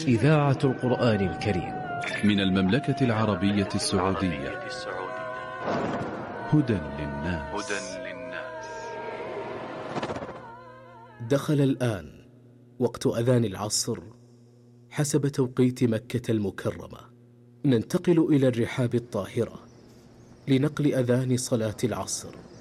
إذاعة القرآن الكريم من المملكة العربية السعودية. هدى للناس. دخل الآن وقت أذان العصر حسب توقيت مكة المكرمة. ننتقل إلى الرحاب الطاهرة لنقل أذان صلاة العصر.